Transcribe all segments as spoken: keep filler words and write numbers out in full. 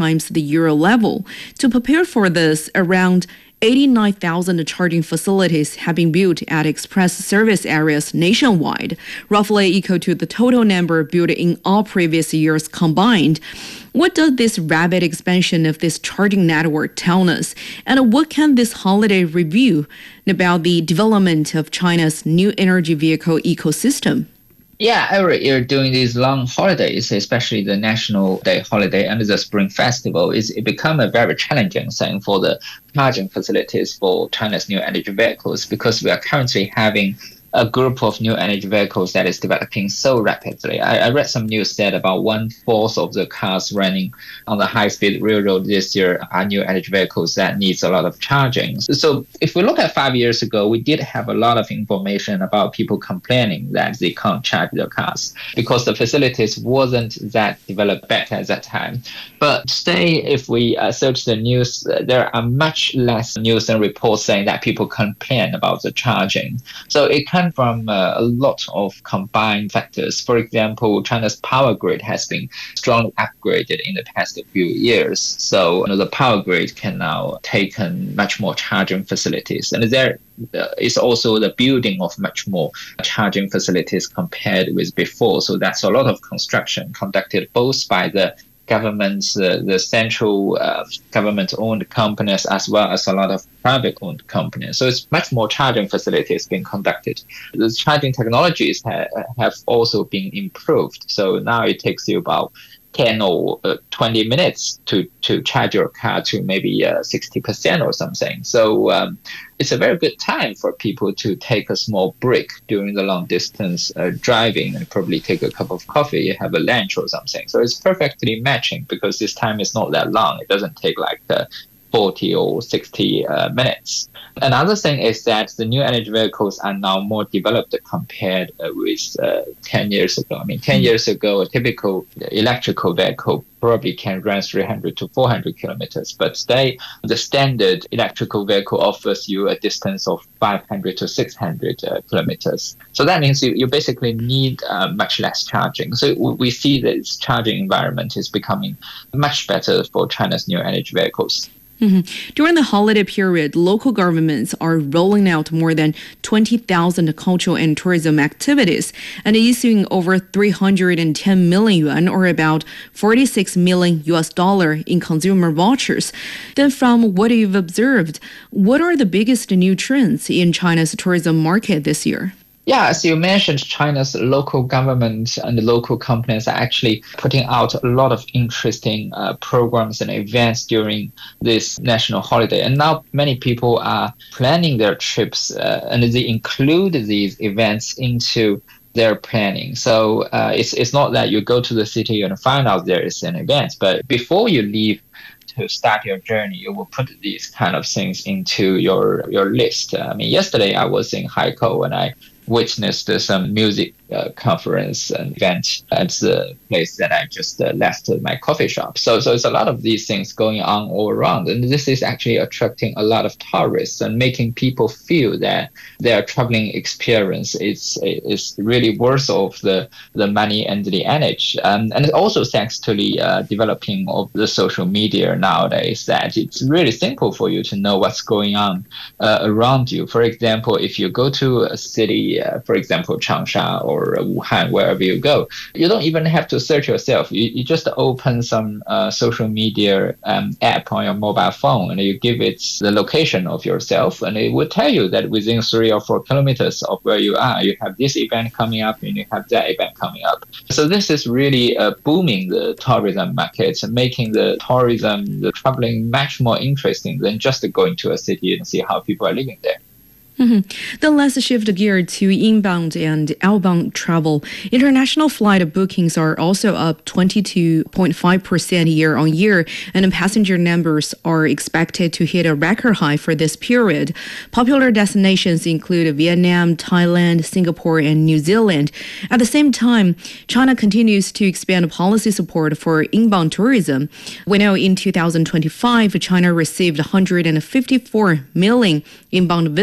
times the euro level. To prepare for this, around eighty-nine thousand charging facilities have been built at express service areas nationwide, roughly equal to the total number built in all previous years combined. What does this rapid expansion of this charging network tell us? And what can this holiday review about the development of China's new energy vehicle ecosystem? Yeah, every year during these long holidays, especially the National Day holiday and the Spring Festival, is it become a very challenging thing for the charging facilities for China's new energy vehicles, because we are currently having a group of new energy vehicles that is developing so rapidly. I, I read some news that about one-fourth of the cars running on the high-speed railroad this year are new energy vehicles that needs a lot of charging. So, so if we look at five years ago, we did have a lot of information about people complaining that they can't charge their cars because the facilities wasn't that developed back at that time. But today, if we uh, search the news, uh, there are much less news and reports saying that people complain about the charging. So it can from uh, a lot of combined factors. For example, China's power grid has been strongly upgraded in the past few years. So you know, the power grid can now take in much more charging facilities. And there uh, is also the building of much more charging facilities compared with before. So that's a lot of construction conducted both by the governments, uh, the central uh, government-owned companies, as well as a lot of private-owned companies. So it's much more charging facilities being conducted. The charging technologies ha- have also been improved. So now it takes you about ten or uh, twenty minutes to, to charge your car to maybe uh, sixty percent or something. So um, it's a very good time for people to take a small break during the long distance uh, driving and probably take a cup of coffee, have a lunch or something. So it's perfectly matching because this time is not that long. It doesn't take like uh, forty or sixty uh, minutes. Another thing is that the new energy vehicles are now more developed compared uh, with uh, ten years ago. I mean, ten years ago, a typical electrical vehicle probably can run three hundred to four hundred kilometers. But today, the standard electrical vehicle offers you a distance of five hundred to six hundred uh, kilometers. So that means you, you basically need uh, much less charging. So we see that this charging environment is becoming much better for China's new energy vehicles. Mm-hmm. During the holiday period, local governments are rolling out more than twenty thousand cultural and tourism activities and issuing over three hundred ten million yuan, or about forty-six million U S dollar in consumer vouchers. Then from what you've observed, what are the biggest new trends in China's tourism market this year? Yeah, as you mentioned, China's local government and the local companies are actually putting out a lot of interesting uh, programs and events during this national holiday. And now many people are planning their trips uh, and they include these events into their planning. So uh, it's, it's not that you go to the city and find out there is an event, but before you leave to start your journey, you will put these kind of things into your, your list. I mean, yesterday I was in Haikou and I witnessed some music uh, conference and event at the place that I just uh, left my coffee shop. So, so it's a lot of these things going on all around. And this is actually attracting a lot of tourists and making people feel that their traveling experience is, is really worth of the, the money and the energy. Um, and also thanks to the uh, developing of the social media nowadays, that it's really simple for you to know what's going on uh, around you. For example, if you go to a city, uh, for example, Changsha or Wuhan, wherever you go, you don't even have to search yourself. You, you just open some uh, social media um, app on your mobile phone and you give it the location of yourself, and it will tell you that within three or four kilometers of where you are, you have this event coming up and you have that event coming up. So this is really uh, booming the tourism market and making the tourism, the traveling much more interesting than just going to a city and see how people are living there. Mm-hmm. Then let's shift gear to inbound and outbound travel. International flight bookings are also up twenty-two point five percent year on year, and passenger numbers are expected to hit a record high for this period. Popular destinations include Vietnam, Thailand, Singapore, and New Zealand. At the same time, China continues to expand policy support for inbound tourism. We know in two thousand twenty-five, China received one hundred fifty-four million inbound visitors,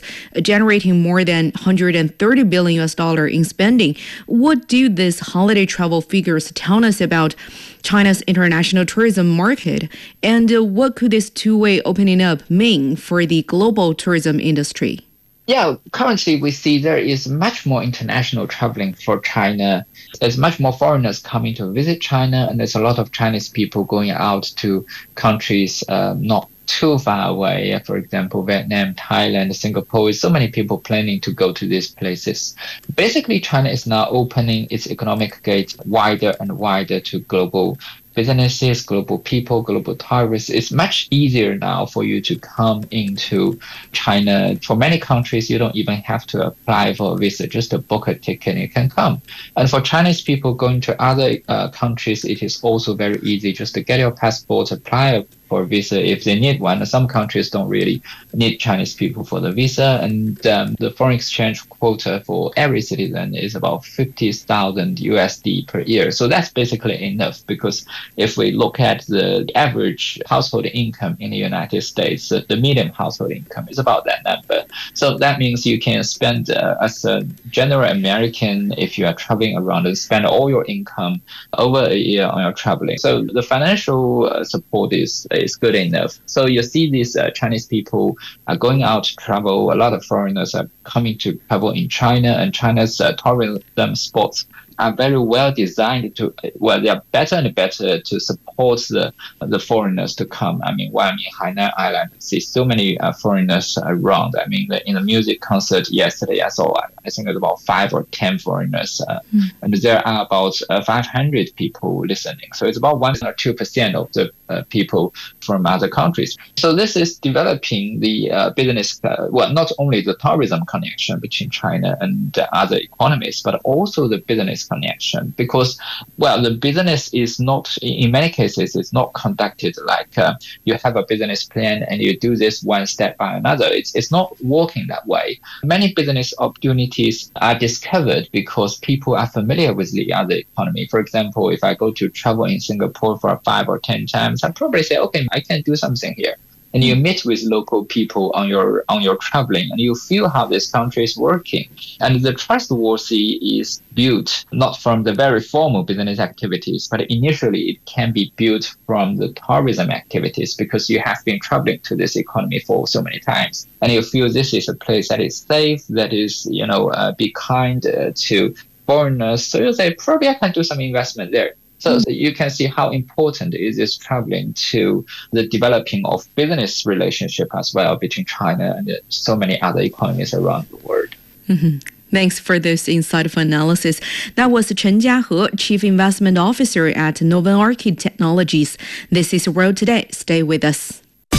generating more than one hundred thirty billion U S dollar in spending. What do these holiday travel figures tell us about China's international tourism market? And uh, what could this two-way opening up mean for the global tourism industry? Yeah, currently we see there is much more international traveling for China. There's much more foreigners coming to visit China, and there's a lot of Chinese people going out to countries uh, not too far away. For example, Vietnam, Thailand, Singapore, so many people planning to go to these places. Basically, China is now opening its economic gates wider and wider to global businesses, global people, global tourists. It's much easier now for you to come into China. For many countries, you don't even have to apply for a visa, just to book a ticket and you can come. And for Chinese people going to other uh, countries, it is also very easy just to get your passport, apply for a visa if they need one. Some countries don't really need Chinese people for the visa, and um, the foreign exchange quota for every citizen is about fifty thousand U S D per year. So that's basically enough, because if we look at the average household income in the United States, uh, the median household income is about that number. So that means you can spend, uh, as a general American, if you are traveling around, and spend all your income over a year on your traveling. So the financial uh, support is is good enough. So you see these uh, Chinese people are going out to travel. A lot of foreigners are coming to travel in China, and China's uh, tourism spots are very well designed to, well, they are better and better to support the the foreigners to come. I mean, while I'm in Hainan Island, I see so many uh, foreigners around. I mean, in the music concert yesterday, I saw, I think it's about five or ten foreigners, uh, mm. and there are about uh, five hundred people listening. So it's about one or two percent of the uh, people from other countries. So this is developing the uh, business, uh, well, not only the tourism connection between China and uh, other economies, but also the business connection, because, well, the business is not, in many cases, it's not conducted like uh, you have a business plan and you do this one step by another. It's, it's not working that way. Many business opportunities are discovered because people are familiar with the other economy. For example, if I go to travel in Singapore for five or ten times, I probably say, okay, I can do something here. And you meet with local people on your on your traveling, and you feel how this country is working. And the trustworthy is built not from the very formal business activities, but initially it can be built from the tourism activities, because you have been traveling to this economy for so many times, and you feel this is a place that is safe, that is, you know, uh, be kind uh, to foreigners. So you say, probably I can do some investment there. So you can see how important is this traveling to the developing of business relationship as well between China and so many other economies around the world. Mm-hmm. Thanks for this insightful analysis. That was Chen Jiahe, Chief Investment Officer at Novenarchy Technologies. This is World Today. Stay with us.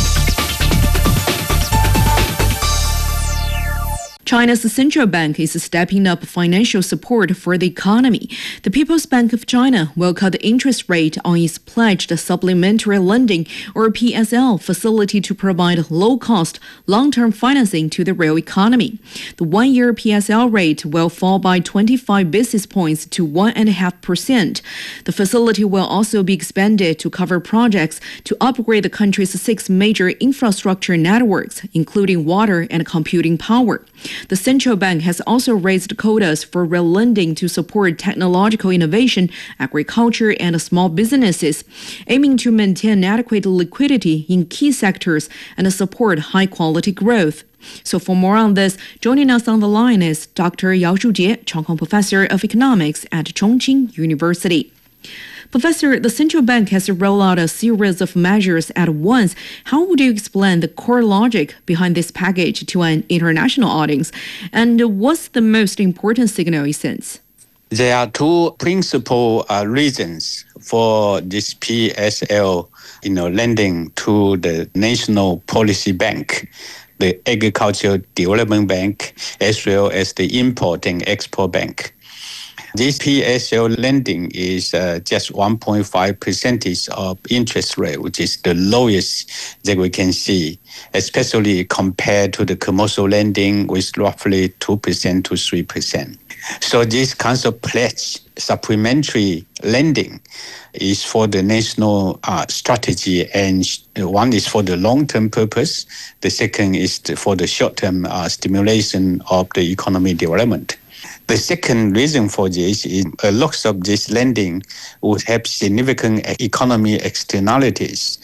China's central bank is stepping up financial support for the economy. The People's Bank of China will cut the interest rate on its pledged supplementary lending, or P S L, facility to provide low-cost, long-term financing to the real economy. The one-year P S L rate will fall by twenty-five basis points to one point five percent. The facility will also be expanded to cover projects to upgrade the country's six major infrastructure networks, including water and computing power. The central bank has also raised quotas for real lending to support technological innovation, agriculture, and small businesses, aiming to maintain adequate liquidity in key sectors and support high-quality growth. So for more on this, joining us on the line is Doctor Yao Shujie, Chong Professor of Economics at Chongqing University. Professor, the central bank has rolled out a series of measures at once. How would you explain the core logic behind this package to an international audience? And what's the most important signal it sends? There are two principal uh, reasons for this P S L, you know, lending to the National Policy Bank, the Agricultural Development Bank, as well as the Import and Export Bank. This P S L lending is uh, just one point five percent of interest rate, which is the lowest that we can see, especially compared to the commercial lending with roughly two percent to three percent. So this council pledge supplementary lending is for the national uh, strategy, and one is for the long-term purpose. The second is for the short-term uh, stimulation of the economy development. The second reason for this is a lot of this lending would have significant economy externalities.